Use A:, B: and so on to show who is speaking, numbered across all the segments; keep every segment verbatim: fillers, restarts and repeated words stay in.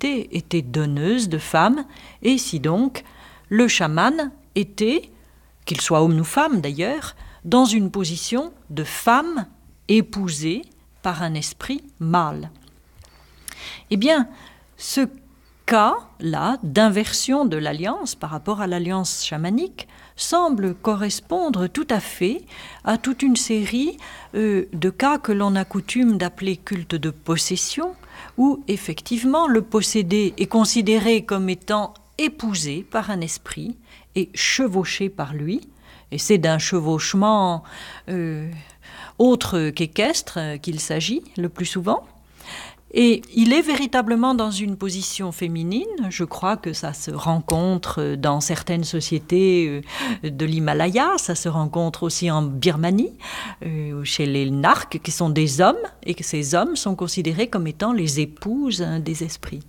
A: société était donneuse de femmes, et si donc le chaman était, qu'il soit homme ou femme d'ailleurs, dans une position de femme épousée par un esprit mâle. Eh bien, ce cas-là d'inversion de l'alliance par rapport à l'alliance chamanique semble correspondre tout à fait à toute une série euh, de cas que l'on a coutume d'appeler culte de possession, où effectivement le possédé est considéré comme étant épousé par un esprit et chevauché par lui, et c'est d'un chevauchement euh, autre qu'équestre qu'il s'agit le plus souvent. Et il est véritablement dans une position féminine. Je crois que ça se rencontre dans certaines sociétés de l'Himalaya, ça se rencontre aussi en Birmanie, euh, chez les Narks, qui sont des hommes, et que ces hommes sont considérés comme étant les épouses des esprits.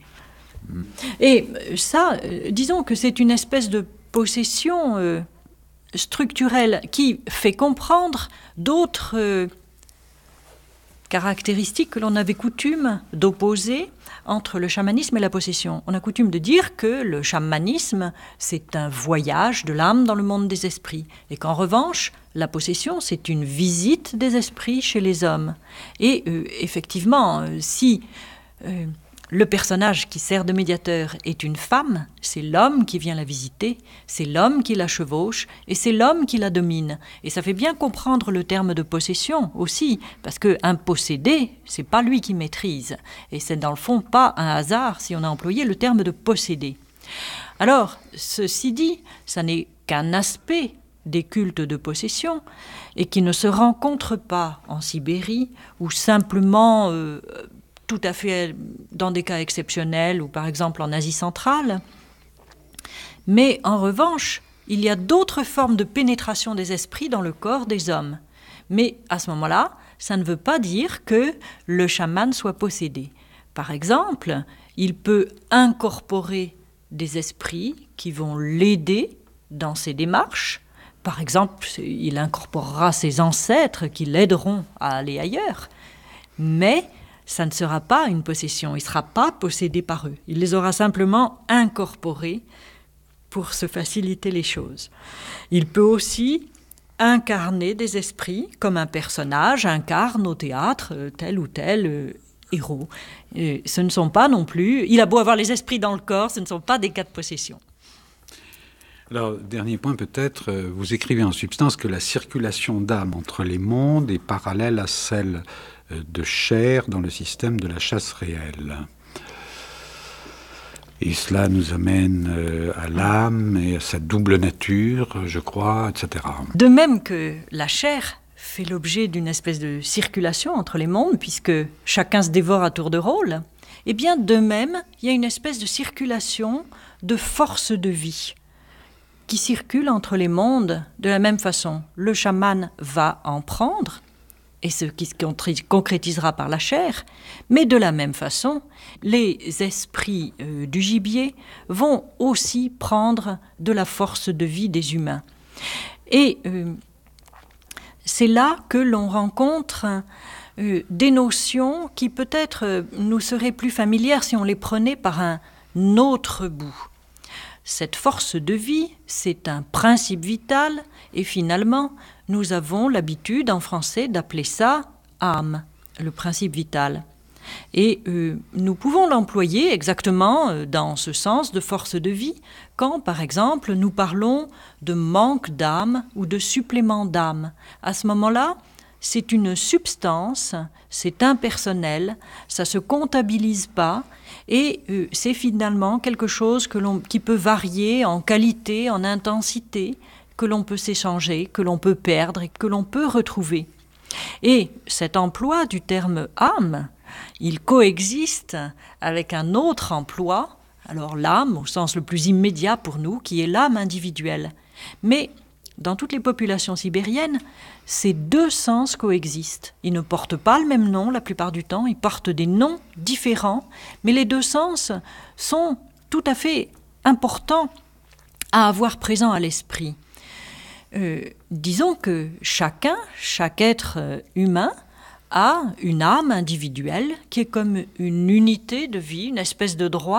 A: Et ça, euh, disons que c'est une espèce de possession euh, structurelle qui fait comprendre d'autres euh, caractéristiques que l'on avait coutume d'opposer entre le chamanisme et la possession. On a coutume de dire que le chamanisme, c'est un voyage de l'âme dans le monde des esprits, et qu'en revanche, la possession, c'est une visite des esprits chez les hommes. Et euh, effectivement, euh, si euh, le personnage qui sert de médiateur est une femme, c'est l'homme qui vient la visiter, c'est l'homme qui la chevauche, et c'est l'homme qui la domine. Et ça fait bien comprendre le terme de possession aussi, parce qu'un possédé, c'est pas lui qui maîtrise. Et c'est dans le fond pas un hasard si on a employé le terme de possédé. Alors, ceci dit, ça n'est qu'un aspect des cultes de possession, et qui ne se rencontre pas en Sibérie, ou simplement euh, tout à fait dans des cas exceptionnels, ou par exemple en Asie centrale. Mais en revanche, il y a d'autres formes de pénétration des esprits dans le corps des hommes. Mais à ce moment-là, ça ne veut pas dire que le chaman soit possédé. Par exemple, il peut incorporer des esprits qui vont l'aider dans ses démarches. Par exemple, il incorporera ses ancêtres qui l'aideront à aller ailleurs. Mais ça ne sera pas une possession, il ne sera pas possédé par eux. Il les aura simplement incorporés pour se faciliter les choses. Il peut aussi incarner des esprits, comme un personnage incarne au théâtre tel ou tel euh, héros. Et ce ne sont pas non plus, il a beau avoir les esprits dans le corps, ce ne sont pas des cas de possession.
B: Alors, dernier point peut-être, vous écrivez en substance que la circulation d'âme entre les mondes est parallèle à celle de chair dans le système de la chasse réelle. Et cela nous amène à l'âme et à sa double nature, je crois, et cetera.
A: De même que la chair fait l'objet d'une espèce de circulation entre les mondes, puisque chacun se dévore à tour de rôle, eh bien de même, il y a une espèce de circulation de force de vie qui circule entre les mondes de la même façon. Le chaman va en prendre, et ce qui se concrétisera par la chair, mais de la même façon, les esprits euh, du gibier vont aussi prendre de la force de vie des humains. Et euh, c'est là que l'on rencontre euh, des notions qui peut-être euh, nous seraient plus familières si on les prenait par un autre bout. Cette force de vie, c'est un principe vital, et finalement, nous avons l'habitude en français d'appeler ça âme, le principe vital. Et euh, nous pouvons l'employer exactement euh, dans ce sens de force de vie, quand par exemple nous parlons de manque d'âme ou de supplément d'âme. À ce moment-là, c'est une substance, c'est impersonnel, ça ne se comptabilise pas, et euh, c'est finalement quelque chose que l'on, qui peut varier en qualité, en intensité, que l'on peut s'échanger, que l'on peut perdre et que l'on peut retrouver. Et cet emploi du terme âme, il coexiste avec un autre emploi, alors l'âme au sens le plus immédiat pour nous, qui est l'âme individuelle. Mais dans toutes les populations sibériennes, ces deux sens coexistent. Ils ne portent pas le même nom la plupart du temps, ils portent des noms différents, mais les deux sens sont tout à fait importants à avoir présent à l'esprit. Euh, disons que chacun, chaque être humain, a une âme individuelle qui est comme une unité de vie, une espèce de droit